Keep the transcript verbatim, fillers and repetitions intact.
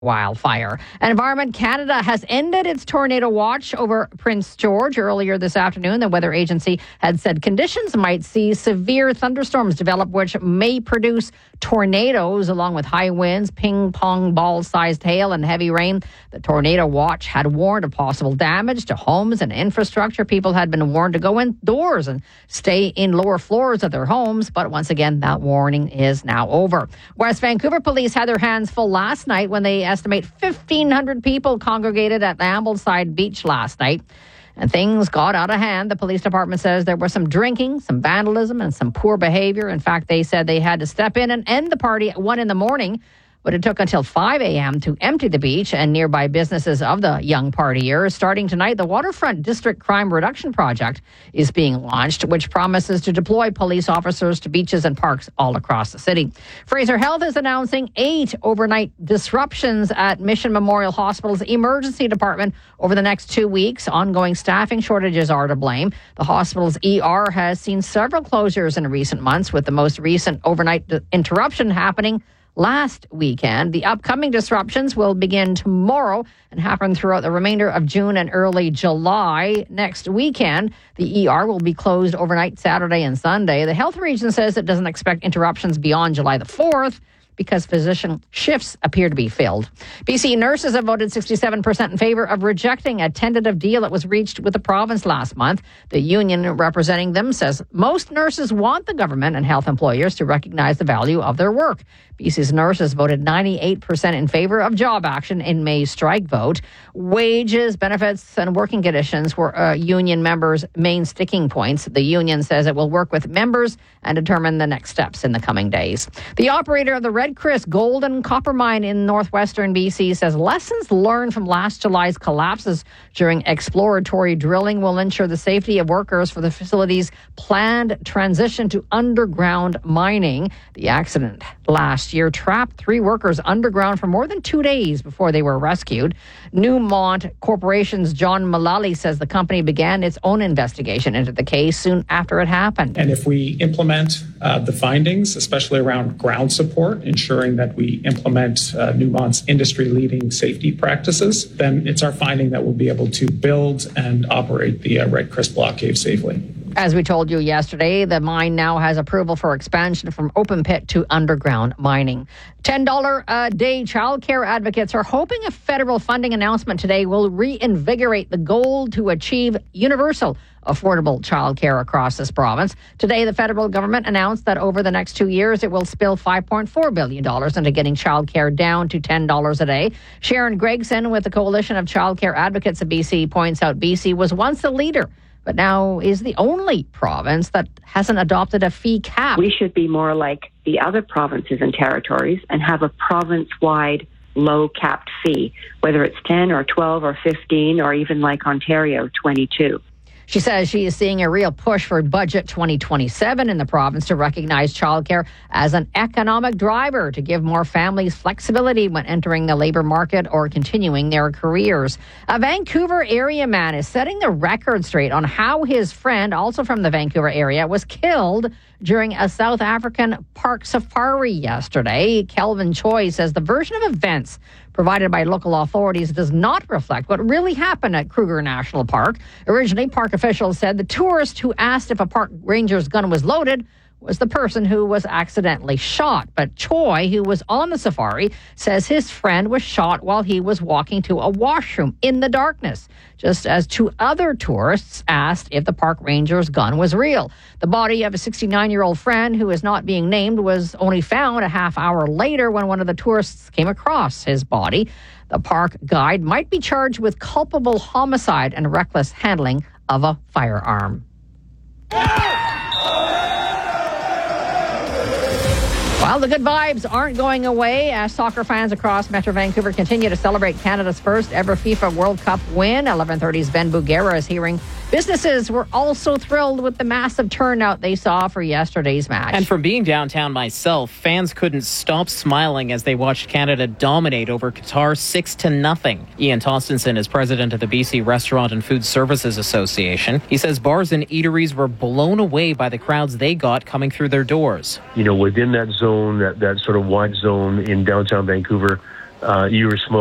wildfire. Environment Canada has ended its tornado watch over Prince George earlier this afternoon. The weather agency had said conditions might see severe thunderstorms develop, which may produce tornadoes along with high winds, ping pong ball-sized hail, and heavy rain. The tornado watch had warned of possible damage to homes and infrastructure. People had been warned to go indoors and stay in lower floors of their homes, but once again, that warning is now over. West Vancouver police had their hands full last night when they estimate fifteen hundred people congregated at Ambleside Beach last night. And things got out of hand. The police department says there was some drinking, some vandalism, and some poor behavior. In fact, they said they had to step in and end the party at one in the morning. But it took until five a.m. to empty the beach and nearby businesses of the young partiers. Starting tonight, the Waterfront District Crime Reduction Project is being launched, which promises to deploy police officers to beaches and parks all across the city. Fraser Health is announcing eight overnight disruptions at Mission Memorial Hospital's emergency department over the next two weeks. Ongoing staffing shortages are to blame. The hospital's E R has seen several closures in recent months, with the most recent overnight interruption happening last weekend. The upcoming disruptions will begin tomorrow and happen throughout the remainder of June and early July. Next weekend, the E R will be closed overnight Saturday and Sunday. The health region says it doesn't expect interruptions beyond July the fourth because physician shifts appear to be filled. B C nurses have voted sixty-seven percent in favour of rejecting a tentative deal that was reached with the province last month. The union representing them says most nurses want the government and health employers to recognise the value of their work. B C's nurses voted ninety-eight percent in favour of job action in May's strike vote. Wages, benefits, and working conditions were uh, union members' main sticking points. The union says it will work with members and determine the next steps in the coming days. The operator of the Red Chris gold and copper mine in northwestern B C says lessons learned from last July's collapses during exploratory drilling will ensure the safety of workers for the facility's planned transition to underground mining. The accident last year trapped three workers underground for more than two days before they were rescued. Newmont Corporation's John Mullally says the company began its own investigation into the case soon after it happened. And if we implement uh, the findings, especially around ground support, ensuring that we implement uh, Newmont's industry-leading safety practices, then it's our finding that we'll be able to build and operate the uh, Red Chris block cave safely. As we told you yesterday, the mine now has approval for expansion from open pit to underground mining. ten dollars a day childcare advocates are hoping a federal funding announcement today will reinvigorate the goal to achieve universal affordable childcare across this province. Today, the federal government announced that over the next two years, it will spill five point four billion dollars into getting childcare down to ten dollars a day. Sharon Gregson with the Coalition of Childcare Advocates of B C points out B C was once a leader, but now is the only province that hasn't adopted a fee cap. We should be more like the other provinces and territories and have a province-wide low capped fee, whether it's ten or twelve or fifteen or even like Ontario, twenty-two. She says she is seeing a real push for Budget twenty twenty-seven in the province to recognize childcare as an economic driver to give more families flexibility when entering the labour market or continuing their careers. A Vancouver area man is setting the record straight on how his friend, also from the Vancouver area, was killed during a South African park safari yesterday. Kelvin Choi says the version of events provided by local authorities does not reflect what really happened at Kruger National Park. Originally, park officials said the tourist who asked if a park ranger's gun was loaded was the person who was accidentally shot. But Choi, who was on the safari, says his friend was shot while he was walking to a washroom in the darkness, just as two other tourists asked if the park ranger's gun was real. The body of a sixty-nine-year-old friend, who is not being named, was only found a half hour later when one of the tourists came across his body. The park guide might be charged with culpable homicide and reckless handling of a firearm. Well, the good vibes aren't going away as soccer fans across Metro Vancouver continue to celebrate Canada's first ever FIFA World Cup win. eleven thirty's Ben Bugera is hearing businesses were also thrilled with the massive turnout they saw for yesterday's match. And from being downtown myself, fans couldn't stop smiling as they watched Canada dominate over Qatar six to nothing. Ian Tostenson is president of the B C Restaurant and Food Services Association. He says bars and eateries were blown away by the crowds they got coming through their doors. You know, within that zone, that, that sort of wide zone in downtown Vancouver, uh, you were smoking